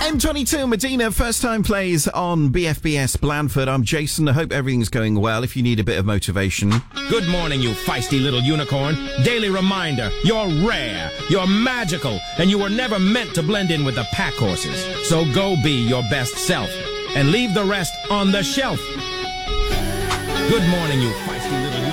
M22 Medina, first time plays on BFBS Blandford. I'm Jason. I hope everything's going well. If you need a bit of motivation. Good morning, you feisty little unicorn. Daily reminder, you're rare, you're magical, and you were never meant to blend in with the pack horses. So go be your best self, and leave the rest on the shelf. Good morning, you feisty little unicorn.